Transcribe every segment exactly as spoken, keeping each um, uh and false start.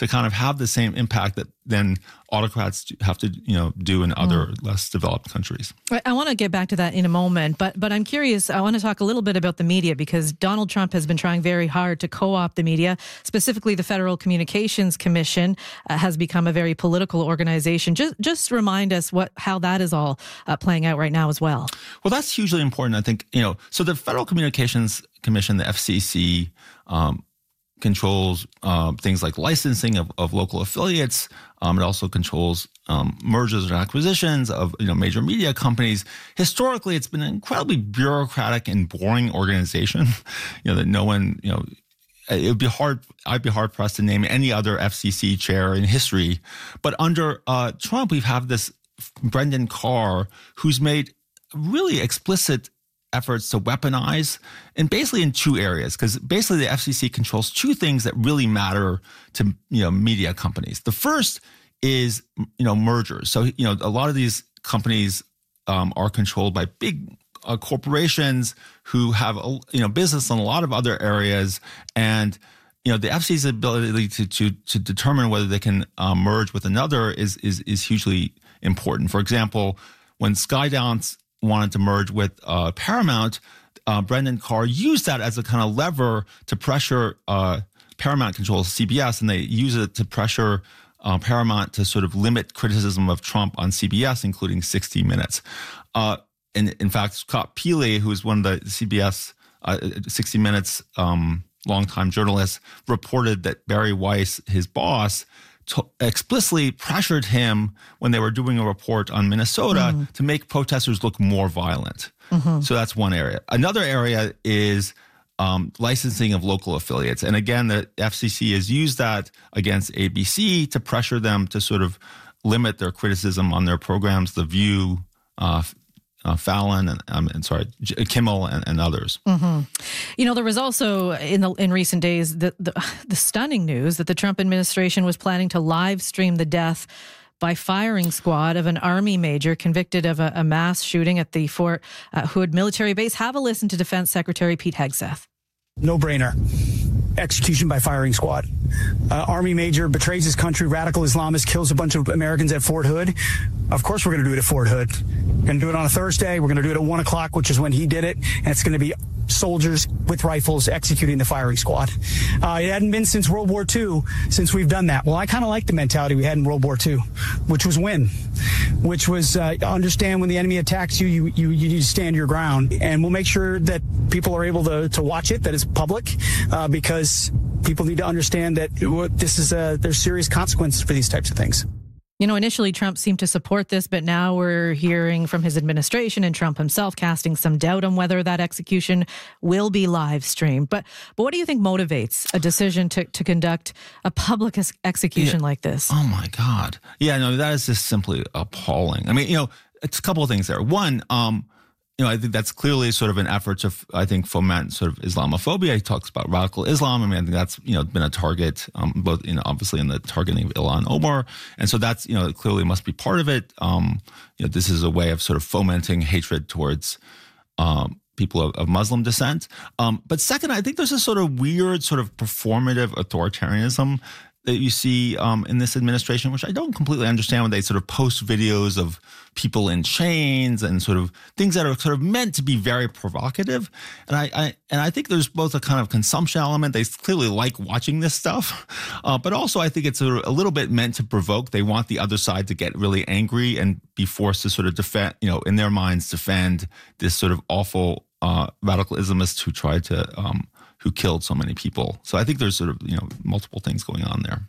to kind of have the same impact that then autocrats have to, you know, do in other mm. less developed countries. I, I want to get back to that in a moment, but but I'm curious. I want to talk a little bit about the media, because Donald Trump has been trying very hard to co-opt the media. Specifically, the Federal Communications Commission uh, has become a very political organization. Just just remind us what how that is all uh, playing out right now as well. Well, that's hugely important. I think, you know, so the Federal Communications Commission, the F C C, um, controls uh, things like licensing of, of local affiliates. Um, it also controls um, mergers and acquisitions of, you know, major media companies. Historically, it's been an incredibly bureaucratic and boring organization. You know, that no one, you know, it would be hard. I'd be hard pressed to name any other F C C chair in history. But under uh, Trump, we've have this Brendan Carr, who's made really explicit efforts to weaponize, and basically in two areas, because basically the F C C controls two things that really matter to, you know, media companies. The first is, you know, mergers. So, you know, a lot of these companies um, are controlled by big uh, corporations who have, a, you know, business in a lot of other areas, and you know, the F C C's ability to to to determine whether they can uh, merge with another is is is hugely important. For example, when Skydance wanted to merge with uh, Paramount, uh, Brendan Carr used that as a kind of lever to pressure uh, Paramount controls C B S, and they use it to pressure uh, Paramount to sort of limit criticism of Trump on C B S, including sixty minutes. Uh, and in fact, Scott Pelley, who is one of the C B S uh, sixty minutes um, longtime journalists, reported that Barry Weiss, his boss, To explicitly pressured him when they were doing a report on Minnesota mm-hmm. to make protesters look more violent. Mm-hmm. So that's one area. Another area is um, licensing of local affiliates. And again, the F C C has used that against A B C to pressure them to sort of limit their criticism on their programs, The View, uh, Uh, Fallon and, um, and sorry, Kimmel and, and others. Mm-hmm. You know, there was also in the in recent days the, the the stunning news that the Trump administration was planning to live stream the death by firing squad of an Army major convicted of a, a mass shooting at the Fort uh, Hood military base. Have a listen to Defense Secretary Pete Hegseth. No brainer. Execution by firing squad. Uh, Army major betrays his country, radical Islamist, kills a bunch of Americans at Fort Hood. Of course we're going to do it at Fort Hood. We're going to do it on a Thursday. We're going to do it at one o'clock, which is when he did it. And it's going to be soldiers with rifles executing the firing squad. Uh, it hadn't been since World War Two since we've done that. Well, I kind of like the mentality we had in World War Two, which was win, which was uh, understand when the enemy attacks you, you, you, you need to stand your ground. And we'll make sure that people are able to, to watch it, that it's public, uh, because people need to understand that this is a, there's serious consequences for these types of things. You know, initially Trump seemed to support this, but now we're hearing from his administration and Trump himself casting some doubt on whether that execution will be live streamed. But but what do you think motivates a decision to, to conduct a public ex- execution yeah. like this? Oh, my God. Yeah, no, that is just simply appalling. I mean, you know, it's a couple of things there. One, um, you know, I think that's clearly sort of an effort to, I think, foment sort of Islamophobia. He talks about radical Islam. I mean, I think that's, you know, been a target, um, both, you know, obviously in the targeting of Ilhan Omar. And so that's, you know, it clearly must be part of it. Um, you know, this is a way of sort of fomenting hatred towards um, people of, of Muslim descent. Um, but second, I think there's a sort of weird sort of performative authoritarianism that you see um, in this administration, which I don't completely understand when they sort of post videos of people in chains and sort of things that are sort of meant to be very provocative. And I, I and I think there's both a kind of consumption element. They clearly like watching this stuff, uh, but also I think it's a, a little bit meant to provoke. They want the other side to get really angry and be forced to sort of defend, you know, in their minds, defend this sort of awful uh, radical Islamist who tried to um, who killed so many people. So I think there's sort of, you know, multiple things going on there.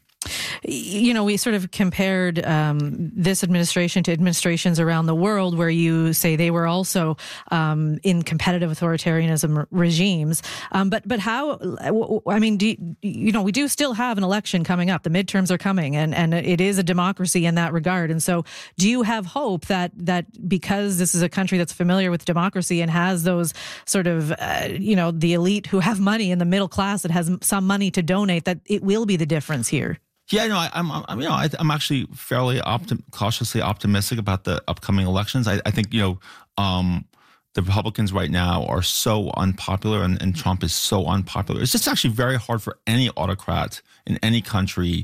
You know, we sort of compared um, this administration to administrations around the world where you say they were also um, in competitive authoritarianism regimes. Um, but but how, I mean, do you, you know, we do still have an election coming up. The midterms are coming, and, and it is a democracy in that regard. And so do you have hope that that because this is a country that's familiar with democracy and has those sort of, uh, you know, the elite who have money and the middle class that has some money to donate, that it will be the difference here? Yeah, no, I, I'm, I'm, you know, I, I'm actually fairly optim- cautiously optimistic about the upcoming elections. I, I think, you know, um, the Republicans right now are so unpopular, and, and Trump is so unpopular. It's just actually very hard for any autocrat in any country